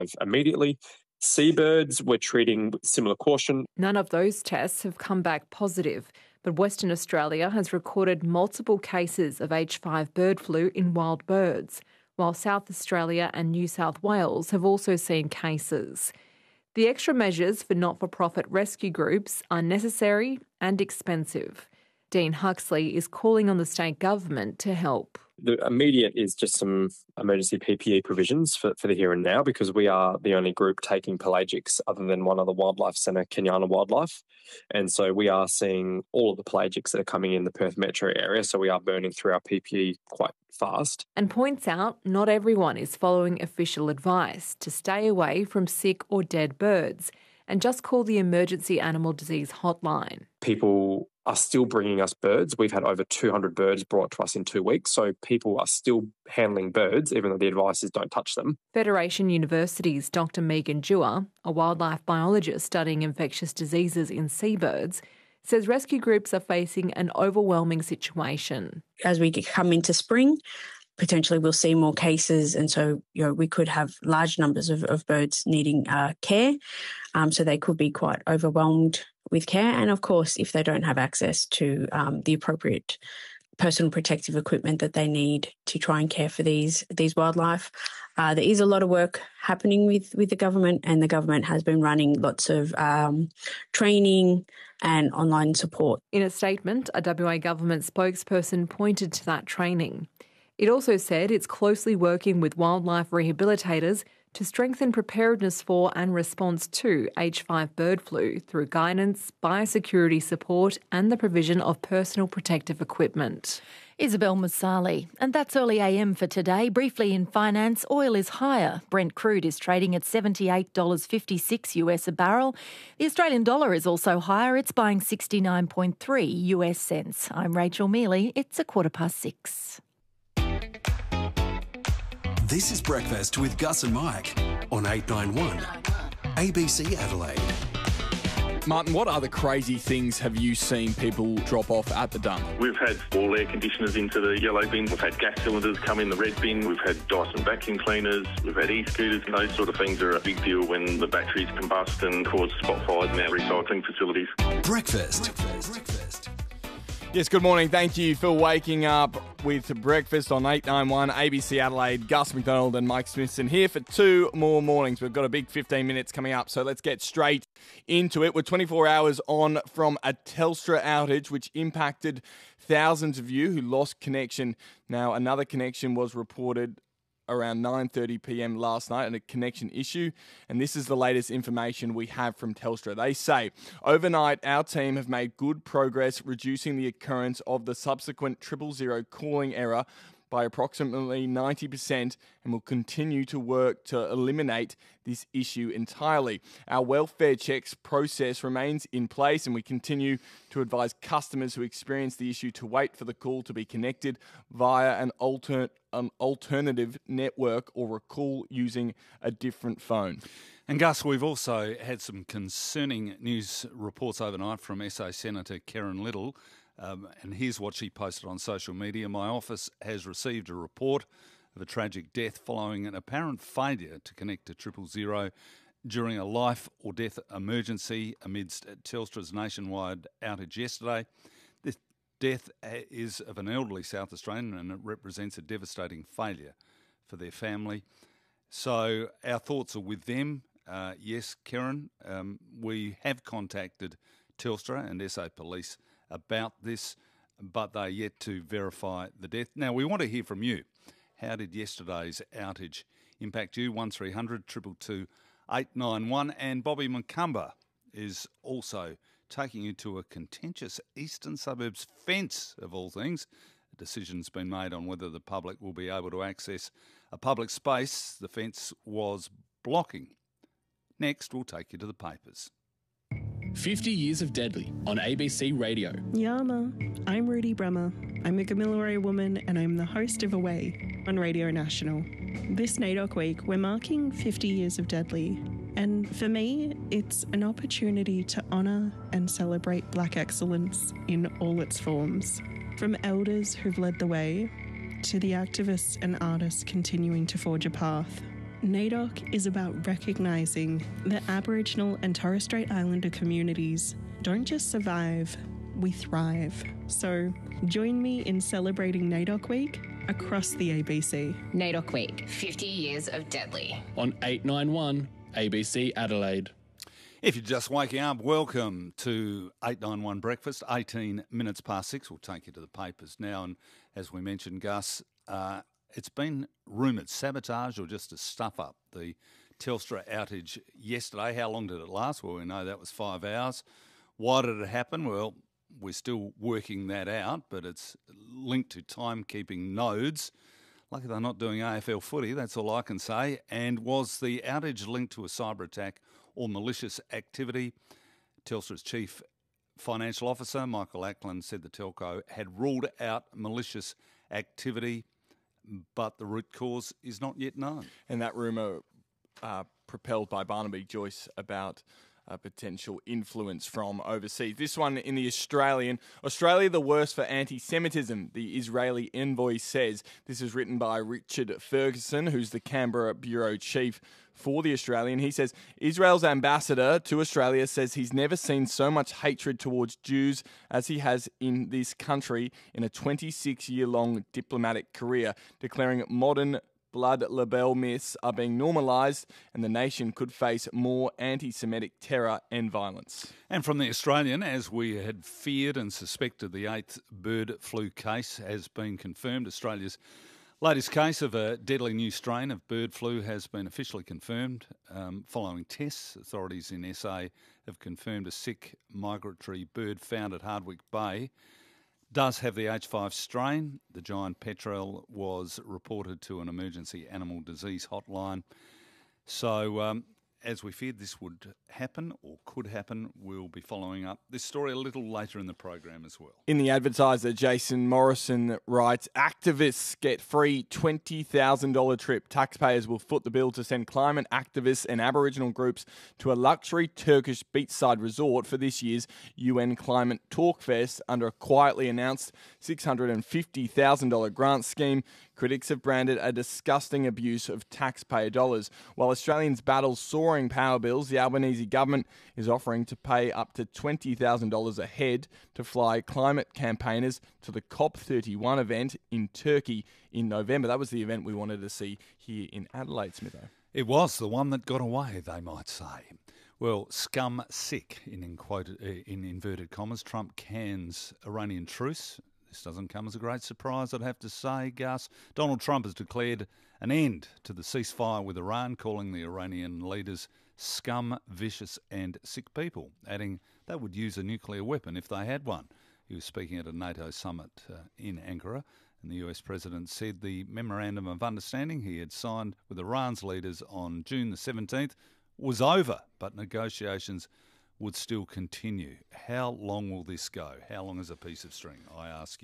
immediately. Seabirds, we're treating with similar caution. None of those tests have come back positive, but Western Australia has recorded multiple cases of H5 bird flu in wild birds, while South Australia and New South Wales have also seen cases. The extra measures for not-for-profit rescue groups are necessary and expensive. Dean Huxley is calling on the state government to help. The immediate is just some emergency PPE provisions for the here and now, because we are the only group taking pelagics other than one other wildlife centre, Kenyana Wildlife. And so we are seeing all of the pelagics that are coming in the Perth metro area, so we are burning through our PPE quite fast. And points out not everyone is following official advice to stay away from sick or dead birds and just call the Emergency Animal Disease Hotline. People are still bringing us birds. We've had over 200 birds brought to us in 2 weeks, so people are still handling birds, even though the advice is don't touch them. Federation University's Dr Megan Dewar, a wildlife biologist studying infectious diseases in seabirds, says rescue groups are facing an overwhelming situation. As we come into spring, potentially we'll see more cases, and so we could have large numbers of birds needing care, so they could be quite overwhelmed with care. And of course, if they don't have access to the appropriate personal protective equipment that they need to try and care for these wildlife, there is a lot of work happening with the government, and the government has been running lots of training and online support. In a statement, a WA government spokesperson pointed to that training. It also said it's closely working with wildlife rehabilitators to strengthen preparedness for and response to H5 bird flu through guidance, biosecurity support and the provision of personal protective equipment. Isabel Musali. And that's early AM for today. Briefly in finance, oil is higher. Brent crude is trading at $78.56 US a barrel. The Australian dollar is also higher. It's buying 69.3 US cents. I'm Rachel Mealy. It's 6:15. This is Breakfast with Gus and Mike on 891 ABC Adelaide. Martin, what other crazy things have you seen people drop off at the dump? We've had all air conditioners into the yellow bin. We've had gas cylinders come in the red bin. We've had Dyson vacuum cleaners. We've had e-scooters. Those sort of things are a big deal when the batteries combust and cause spot fires in our recycling facilities. Breakfast. Yes, good morning. Thank you for waking up with Breakfast on 891 ABC Adelaide. Gus McDonald and Mike Smithson here for 2 more mornings. We've got a big 15 minutes coming up, so let's get straight into it. We're 24 hours on from a Telstra outage, which impacted thousands of you who lost connection. Now, another connection was reported around 9:30pm last night and a connection issue. And this is the latest information we have from Telstra. They say, overnight, our team have made good progress reducing the occurrence of the subsequent 000 calling error by approximately 90% and will continue to work to eliminate this issue entirely. Our welfare checks process remains in place and we continue to advise customers who experience the issue to wait for the call to be connected via an alternative network or a call using a different phone. And Gus, we've also had some concerning news reports overnight from SA Senator Karen Little. And here's what she posted on social media. My office has received a report of a tragic death following an apparent failure to connect to 000 during a life or death emergency amidst Telstra's nationwide outage yesterday. This death is of an elderly South Australian and it represents a devastating failure for their family. So our thoughts are with them. Yes, Karen, we have contacted Telstra and SA Police about this, but they're yet to verify the death. Now, we want to hear from you. How did yesterday's outage impact you? 1300 222 891. And Bobby Macumber is also taking you to a contentious eastern suburbs fence, of all things. A decision's been made on whether the public will be able to access a public space the fence was blocking. Next, we'll take you to the papers. 50 Years of Deadly on ABC Radio. Yama, I'm Rudy Bremer. I'm a Gamilaroi woman and I'm the host of Away on Radio National. This NAIDOC week, we're marking 50 Years of Deadly. And for me, it's an opportunity to honour and celebrate Black excellence in all its forms. From elders who've led the way to the activists and artists continuing to forge a path. NAIDOC is about recognising that Aboriginal and Torres Strait Islander communities don't just survive, we thrive. So join me in celebrating NAIDOC Week across the ABC. NAIDOC Week, 50 years of deadly. On 891 ABC Adelaide. If you're just waking up, welcome to 891 Breakfast, 18 minutes past 6. We'll take you to the papers now. And as we mentioned, Gus, it's been rumoured sabotage or just to stuff up the Telstra outage yesterday. How long did it last? Well, we know that was 5 hours. Why did it happen? Well, we're still working that out, but it's linked to timekeeping nodes. Lucky they're not doing AFL footy, that's all I can say. And was the outage linked to a cyber attack or malicious activity? Telstra's chief financial officer, Michael Ackland, said the telco had ruled out malicious activity, but the root cause is not yet known. And that rumour propelled by Barnaby Joyce about potential influence from overseas. This one in the Australian. Australia the worst for anti-Semitism, the Israeli envoy says. This is written by Richard Ferguson, who's the Canberra bureau chief for the Australian. He says Israel's ambassador to Australia says he's never seen so much hatred towards Jews as he has in this country in a 26-year-long diplomatic career, declaring modern blood libel myths are being normalised and the nation could face more anti-Semitic terror and violence. And from the Australian, as we had feared and suspected, the 8th bird flu case has been confirmed. Australia's latest case of a deadly new strain of bird flu has been officially confirmed. Following tests, authorities in SA have confirmed a sick migratory bird found at Hardwick Bay does have the H5 strain. The giant petrel was reported to an emergency animal disease hotline. So, as we feared this would happen or could happen, we'll be following up this story a little later in the program as well. In the Advertiser, Jason Morrison writes, activists get free $20,000 trip. Taxpayers will foot the bill to send climate activists and Aboriginal groups to a luxury Turkish beachside resort for this year's UN Climate Talkfest under a quietly announced $650,000 grant scheme. Critics have branded a disgusting abuse of taxpayer dollars. While Australians battle soaring power bills, the Albanese government is offering to pay up to $20,000 a head to fly climate campaigners to the COP31 event in Turkey in November. That was the event we wanted to see here in Adelaide, Smitho. It was the one that got away, they might say. Well, scum sick, in inverted commas, Trump cans Iranian truce. This doesn't come as a great surprise, I'd have to say, Gus. Donald Trump has declared an end to the ceasefire with Iran, calling the Iranian leaders scum, vicious and sick people, adding they would use a nuclear weapon if they had one. He was speaking at a NATO summit in Ankara, and the US president said the memorandum of understanding he had signed with Iran's leaders on June the 17th was over, but negotiations would still continue. How long will this go? How long is a piece of string, I ask you?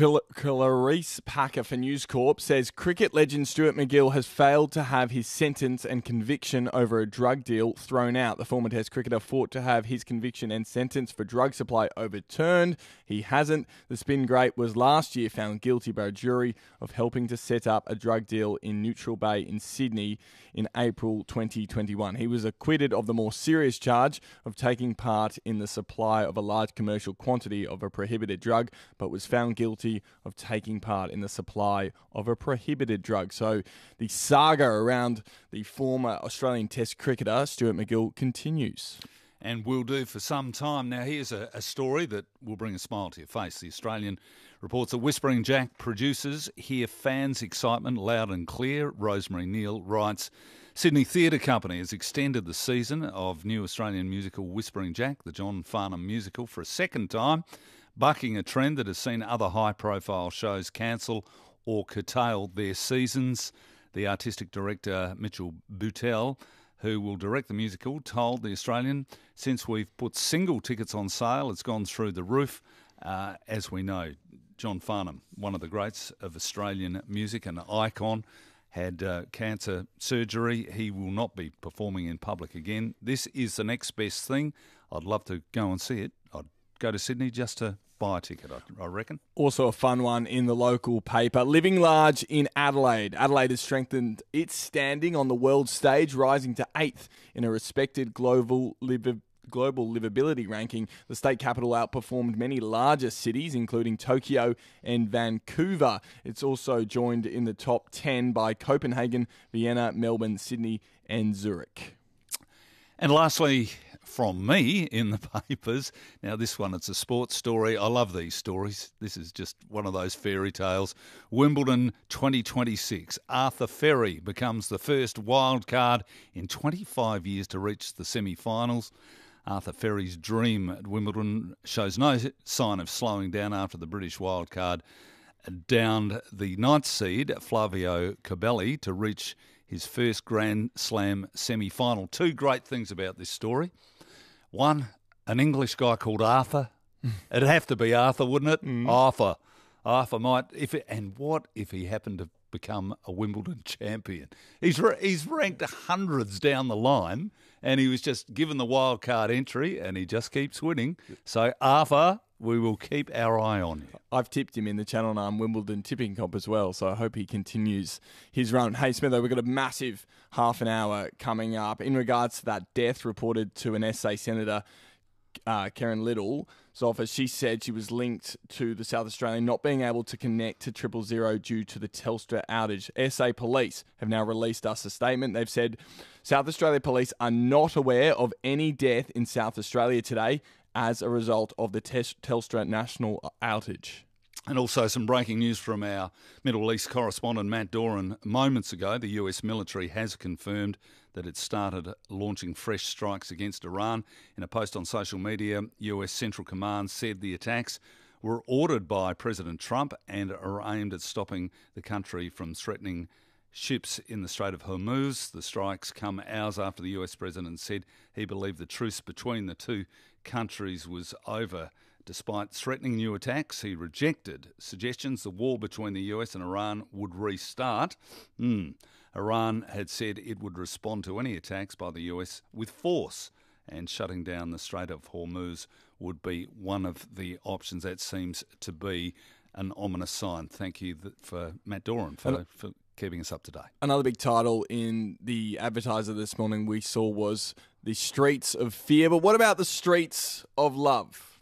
Clarice Packer for News Corp says cricket legend Stuart MacGill has failed to have his sentence and conviction over a drug deal thrown out. The former Test cricketer fought to have his conviction and sentence for drug supply overturned. He hasn't. The spin great was last year found guilty by a jury of helping to set up a drug deal in Neutral Bay in Sydney in April 2021. He was acquitted of the more serious charge of taking part in the supply of a large commercial quantity of a prohibited drug, but was found guilty of taking part in the supply of a prohibited drug. So the saga around the former Australian Test cricketer Stuart MacGill continues. And will do for some time. Now, here's a story that will bring a smile to your face. The Australian reports that Whispering Jack producers hear fans' excitement loud and clear. Rosemary Neal writes, Sydney Theatre Company has extended the season of new Australian musical Whispering Jack, the John Farnham musical, for a second time, bucking a trend that has seen other high-profile shows cancel or curtail their seasons. The artistic director, Mitchell Boutel, who will direct the musical, told The Australian, since we've put single tickets on sale, it's gone through the roof. As we know, John Farnham, one of the greats of Australian music, an icon, had cancer surgery. He will not be performing in public again. This is the next best thing. I'd love to go and see it. I'd go to Sydney just to buy a ticket, I reckon. Also a fun one in the local paper. Living large in Adelaide. Adelaide has strengthened its standing on the world stage, rising to 8th in a respected global livability ranking. The state capital outperformed many larger cities, including Tokyo and Vancouver. It's also joined in the top 10 by Copenhagen, Vienna, Melbourne, Sydney, and Zurich. And lastly, from me in the papers, now this one, it's a sports story. I love these stories. This is just one of those fairy tales. Wimbledon 2026. Arthur Ferry becomes the first wild card in 25 years to reach the semi-finals. Arthur Ferry's dream at Wimbledon shows no sign of slowing down after the British wildcard downed the 9th seed, Flavio Cobolli, to reach his first Grand Slam semi-final. Two great things about this story. One, an English guy called Arthur. It'd have to be Arthur, wouldn't it? Arthur might. What if he happened to become a Wimbledon champion? He's ranked hundreds down the line, and he was just given the wild card entry, and he just keeps winning. So Arthur, we will keep our eye on you. I've tipped him in the Channel 9 Wimbledon tipping comp as well, so I hope he continues his run. Hey, Smitho, we've got a massive half an hour coming up. In regards to that death reported to an SA Senator, Karen Little, Zolfa, she said she was linked to the South Australian not being able to connect to 000 due to the Telstra outage. SA Police have now released us a statement. They've said South Australia Police are not aware of any death in South Australia today as a result of the Telstra national outage. And also some breaking news from our Middle East correspondent Matt Doran. Moments ago, the US military has confirmed that it started launching fresh strikes against Iran. In a post on social media, US Central Command said the attacks were ordered by President Trump and are aimed at stopping the country from threatening ships in the Strait of Hormuz. The strikes come hours after the US president said he believed the truce between the two countries was over. Despite threatening new attacks, he rejected suggestions the war between the US and Iran would restart. Iran had said it would respond to any attacks by the US with force, and shutting down the Strait of Hormuz would be one of the options. That seems to be an ominous sign. Thank you for Matt Doran for keeping us up to date. Another big title in the Advertiser this morning we saw was The Streets of Fear. But what about the Streets of Love?